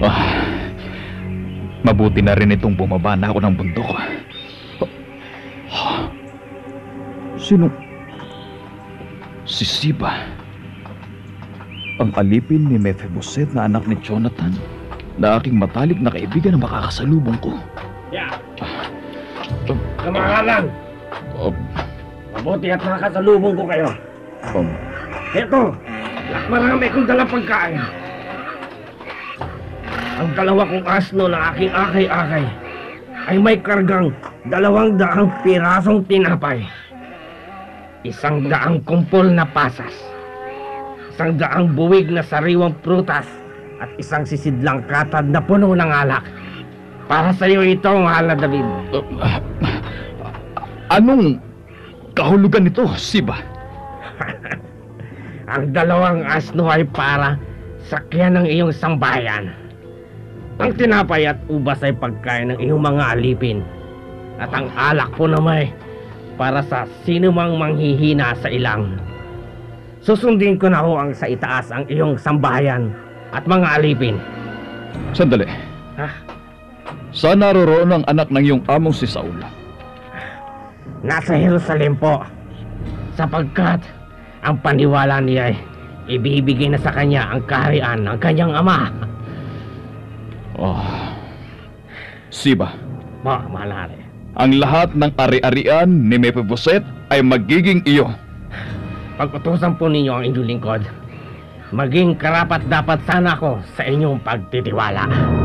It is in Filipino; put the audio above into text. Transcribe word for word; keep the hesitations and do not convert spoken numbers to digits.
Ah, mabuti na rin itong bumaba na ako ng bundok. Sino? Si Siba. Ang alipin ni Mephibosheth na anak ni Jonathan, na aking matalik na kaibigan na makakasalubong ko. Yeah. Kamahalan! Um, Mabuti at nakakasalubong ko kayo. um, Eto, marami kong dalang pagkain. Ang dalawa kong asno na aking akay-akay ay may kargang dalawang daang pirasong tinapay, isang daang kumpol na pasas, isang daang buwig na sariwang prutas, at isang sisidlang katad na puno ng alak. Para sa iyo ito, mahal na David. uh, anong kahulugan nito, Siba? Ang dalawang asno ay para sakyan ng iyong sambayan. Ang tinapay at ubas ay pagkain ng iyong mga alipin. At ang alak po naman para sa sino mang manghihina sa ilang. Susundin ko na ho ang sa itaas ang iyong sambahayan at mga alipin. Sandali. Ha? Saan naroroon ang anak ng iyong among si Saul? Nasa Jerusalem po. Sapagkat ang paniwala niya ay ibibigay na sa kanya ang kaharian ng kanyang ama. Oh. Siba, Po, malari. ang lahat ng ari-arian ni Mephibosheth ay magiging iyo. Pag-utusan po ninyo ang inyong lingkod, maging karapat dapat sana ako sa inyong pagtitiwala.